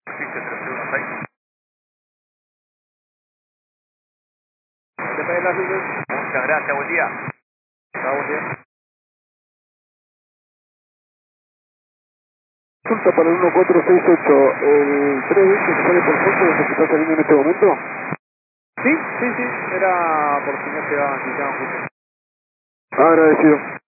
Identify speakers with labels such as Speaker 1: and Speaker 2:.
Speaker 1: Fiche 316.
Speaker 2: Depende de las luces.
Speaker 1: Muchas gracias, buen día.
Speaker 2: Buen día. Consulta para el 1468, el 320 que sale por fondo, ¿es el que está saliendo en este momento? Sí, era por si no llegaban justo. Agradecido.